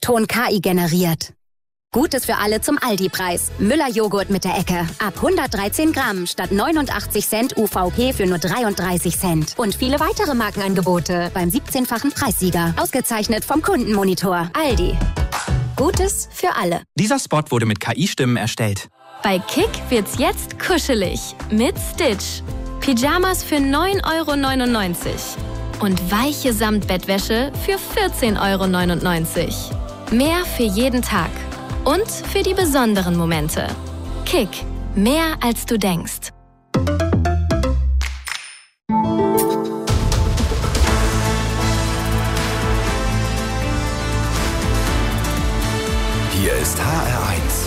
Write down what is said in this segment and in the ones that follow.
Ton KI generiert. Gutes für alle zum Aldi-Preis. Müller-Joghurt mit der Ecke. Ab 113 Gramm statt 89 Cent UVP für nur 33 Cent. Und viele weitere Markenangebote beim 17-fachen Preissieger. Ausgezeichnet vom Kundenmonitor. Aldi. Gutes für alle. Dieser Spot wurde mit KI-Stimmen erstellt. Bei Kick wird's jetzt kuschelig. Mit Stitch. Pyjamas für 9,99 € und weiche Samtbettwäsche für 14,99 €. Mehr für jeden Tag und für die besonderen Momente. Kick, mehr als du denkst. Hier ist HR1.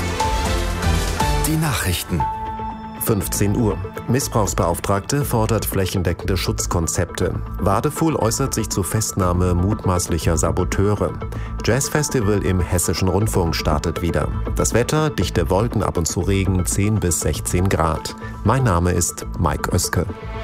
Die Nachrichten. 15 Uhr. Missbrauchsbeauftragte fordert flächendeckende Schutzkonzepte. Wadefuhl äußert sich zu Festnahme mutmaßlicher Saboteure. Jazzfestival im Hessischen Rundfunk startet wieder. Das Wetter, dichte Wolken, ab und zu Regen, 10 bis 16 Grad. Mein Name ist Mike Oeske.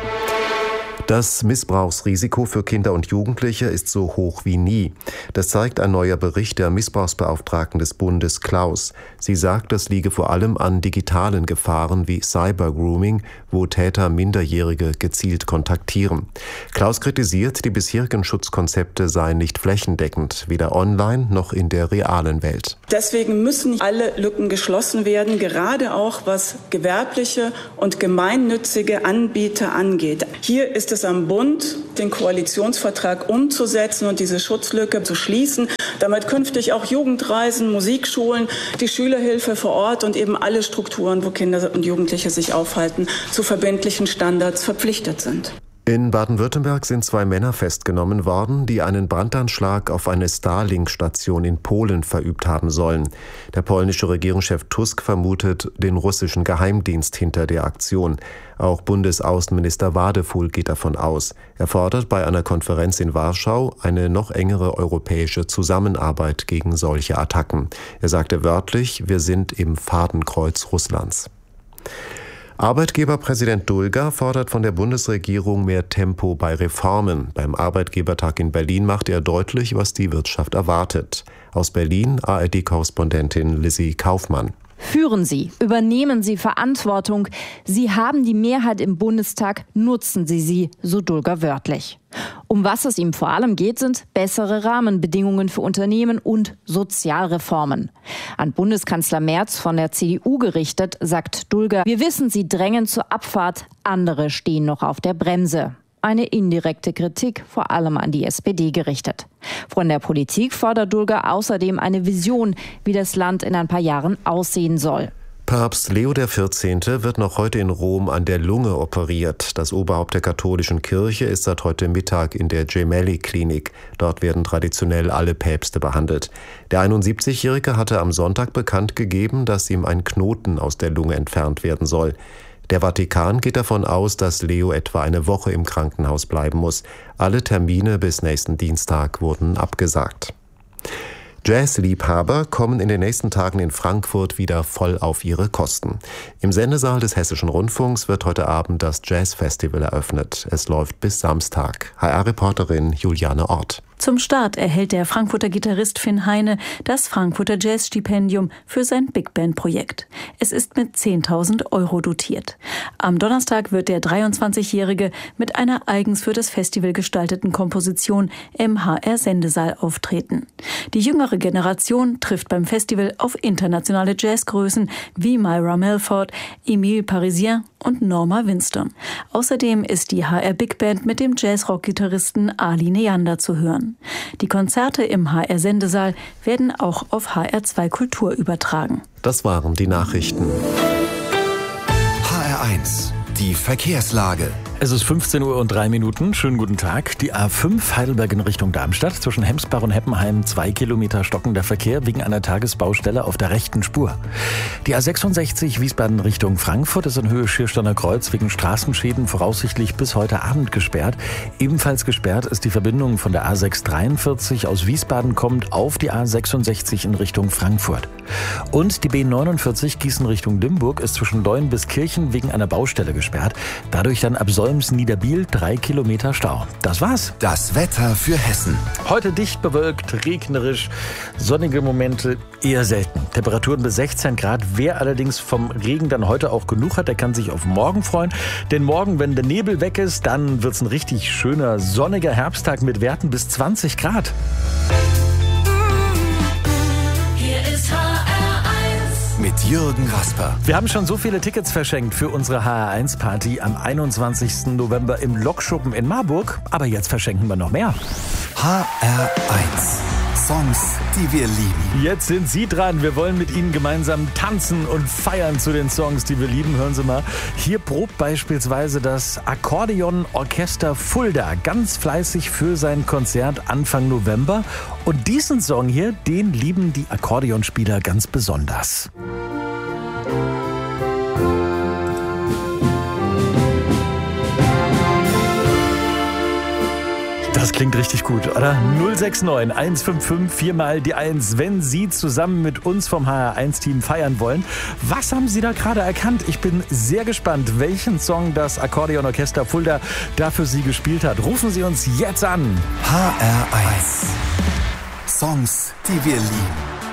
Das Missbrauchsrisiko für Kinder und Jugendliche ist so hoch wie nie. Das zeigt ein neuer Bericht der Missbrauchsbeauftragten des Bundes Klaus. Sie sagt, das liege vor allem an digitalen Gefahren wie Cybergrooming, wo Täter Minderjährige gezielt kontaktieren. Klaus kritisiert, die bisherigen Schutzkonzepte seien nicht flächendeckend, weder online noch in der realen Welt. Deswegen müssen alle Lücken geschlossen werden, gerade auch was gewerbliche und gemeinnützige Anbieter angeht. Hier ist es am Bund, den Koalitionsvertrag umzusetzen und diese Schutzlücke zu schließen, damit künftig auch Jugendreisen, Musikschulen, die Schülerhilfe vor Ort und eben alle Strukturen, wo Kinder und Jugendliche sich aufhalten, zu verbindlichen Standards verpflichtet sind. In Baden-Württemberg sind 2 Männer festgenommen worden, die einen Brandanschlag auf eine Starlink-Station in Polen verübt haben sollen. Der polnische Regierungschef Tusk vermutet den russischen Geheimdienst hinter der Aktion. Auch Bundesaußenminister Wadefuhl geht davon aus. Er fordert bei einer Konferenz in Warschau eine noch engere europäische Zusammenarbeit gegen solche Attacken. Er sagte wörtlich, wir sind im Fadenkreuz Russlands. Arbeitgeberpräsident Dulger fordert von der Bundesregierung mehr Tempo bei Reformen. Beim Arbeitgebertag in Berlin machte er deutlich, was die Wirtschaft erwartet. Aus Berlin ARD-Korrespondentin Lizzie Kaufmann. Führen Sie, übernehmen Sie Verantwortung. Sie haben die Mehrheit im Bundestag, nutzen Sie sie, so Dulger wörtlich. Um was es ihm vor allem geht, sind bessere Rahmenbedingungen für Unternehmen und Sozialreformen. An Bundeskanzler Merz von der CDU gerichtet, sagt Dulger, wir wissen, Sie drängen zur Abfahrt, andere stehen noch auf der Bremse. Eine indirekte Kritik, vor allem an die SPD gerichtet. Von der Politik fordert Dulger außerdem eine Vision, wie das Land in ein paar Jahren aussehen soll. Papst Leo XIV. Wird noch heute in Rom an der Lunge operiert. Das Oberhaupt der katholischen Kirche ist seit heute Mittag in der Gemelli-Klinik. Dort werden traditionell alle Päpste behandelt. Der 71-Jährige hatte am Sonntag bekannt gegeben, dass ihm ein Knoten aus der Lunge entfernt werden soll. Der Vatikan geht davon aus, dass Leo etwa eine Woche im Krankenhaus bleiben muss. Alle Termine bis nächsten Dienstag wurden abgesagt. Jazzliebhaber kommen in den nächsten Tagen in Frankfurt wieder voll auf ihre Kosten. Im Sendesaal des Hessischen Rundfunks wird heute Abend das Jazzfestival eröffnet. Es läuft bis Samstag. HR-Reporterin Juliane Ort. Zum Start erhält der Frankfurter Gitarrist Finn Heine das Frankfurter Jazz-Stipendium für sein Big-Band-Projekt. Es ist mit 10.000 € dotiert. Am Donnerstag wird der 23-Jährige mit einer eigens für das Festival gestalteten Komposition im HR-Sendesaal auftreten. Die jüngere Generation trifft beim Festival auf internationale Jazzgrößen wie Myra Melford, Emile Parisien und Norma Winstone. Außerdem ist die HR Big Band mit dem Jazzrock-Gitarristen Ali Neander zu hören. Die Konzerte im HR-Sendesaal werden auch auf HR2 Kultur übertragen. Das waren die Nachrichten. HR1, die Verkehrslage. Es ist 15:03 Uhr. Schönen guten Tag. Die A5 Heidelberg in Richtung Darmstadt. Zwischen Hemsbach und Heppenheim 2 Kilometer stockender Verkehr wegen einer Tagesbaustelle auf der rechten Spur. Die A66 Wiesbaden Richtung Frankfurt ist in Höhe Schiersteiner Kreuz wegen Straßenschäden voraussichtlich bis heute Abend gesperrt. Ebenfalls gesperrt ist die Verbindung von der A643 aus Wiesbaden kommt auf die A66 in Richtung Frankfurt. Und die B49 Gießen Richtung Limburg ist zwischen Leuen bis Kirchen wegen einer Baustelle gesperrt. Dadurch dann ab Solm Elms-Niederbiel 3 Kilometer Stau. Das war's. Das Wetter für Hessen. Heute dicht bewölkt, regnerisch, sonnige Momente eher selten. Temperaturen bis 16 Grad. Wer allerdings vom Regen dann heute auch genug hat, der kann sich auf morgen freuen. Denn morgen, wenn der Nebel weg ist, dann wird's ein richtig schöner, sonniger Herbsttag mit Werten bis 20 Grad. Hier ist HR1 mit Jürgen Rasper. Wir haben schon so viele Tickets verschenkt für unsere HR1-Party am 21. November im Lokschuppen in Marburg. Aber jetzt verschenken wir noch mehr. HR1. Songs, die wir lieben. Jetzt sind Sie dran. Wir wollen mit Ihnen gemeinsam tanzen und feiern zu den Songs, die wir lieben. Hören Sie mal. Hier probt beispielsweise das Akkordeon-Orchester Fulda ganz fleißig für sein Konzert Anfang November. Und diesen Song hier, den lieben die Akkordeonspieler ganz besonders. Das klingt richtig gut, oder? 069 155 4 mal die 1, wenn Sie zusammen mit uns vom HR1-Team feiern wollen. Was haben Sie da gerade erkannt? Ich bin sehr gespannt, welchen Song das Akkordeonorchester Fulda da für Sie gespielt hat. Rufen Sie uns jetzt an. HR1. Songs, die wir lieben.